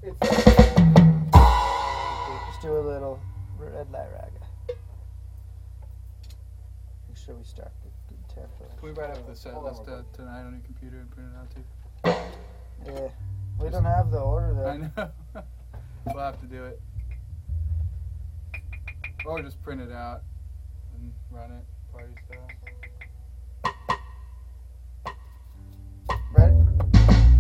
Just do a little red light raga. Make sure we start with good tempo. Can we write up the set list tonight on your computer and print it out too? Yeah. We don't have the order there. I know. We'll have to do it. Or just print it out and run it party style.